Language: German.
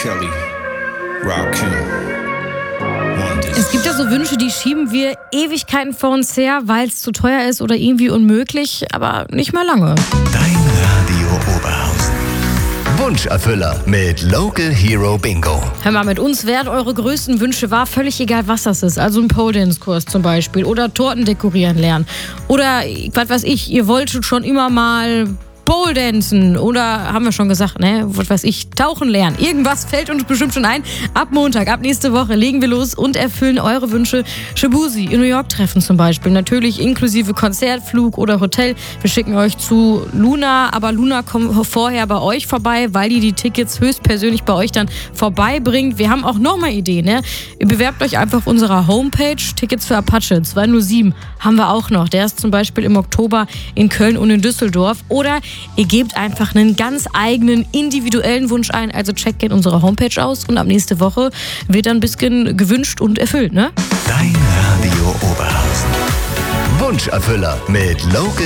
Kelly, Rakim. Es gibt ja so Wünsche, die schieben wir Ewigkeiten vor uns her, weil es zu teuer ist oder irgendwie unmöglich, aber nicht mehr lange. Dein Radio Oberhausen. Wunscherfüller mit Local Hero Bingo. Hör mal, mit uns werden eure größten Wünsche wahr, völlig egal, was das ist. Also ein Pole-Dance-Kurs zum Beispiel oder Torten dekorieren lernen. Oder, was weiß ich, ihr wolltet schon immer mal Pole-Dancen oder, haben wir schon gesagt, ne, was weiß ich, tauchen lernen. Irgendwas fällt uns bestimmt schon ein. Ab Montag, ab nächste Woche legen wir los und erfüllen eure Wünsche. Shabuzi in New York treffen zum Beispiel. Natürlich inklusive Konzert, Flug oder Hotel. Wir schicken euch zu Luna, aber Luna kommt vorher bei euch vorbei, weil die Tickets höchstpersönlich bei euch dann vorbeibringt. Wir haben auch nochmal Ideen, ne? Ihr bewerbt euch einfach auf unserer Homepage. Tickets für Apache 207 haben wir auch noch. Der ist zum Beispiel im Oktober in Köln und in Düsseldorf. Oder ihr gebt einfach einen ganz eigenen, individuellen Wunsch ein. Also checkt gerne unsere Homepage aus und ab nächste Woche wird dann ein bisschen gewünscht und erfüllt, ne? Dein Radio Oberhausen. Wunscherfüller mit Local